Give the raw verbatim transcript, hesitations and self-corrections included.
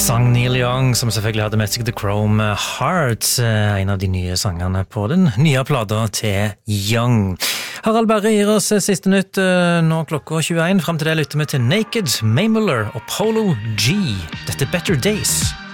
sang Neil Young, som selvfølgelig hadde med seg The Chrome Heart, en av de nye sangene på den nye plata til Young. Harald Berre gir oss siste nytt nå klokka tjueen. Frem til det lytter vi til Naked, May Muller og Polo G. Dette er Better Days.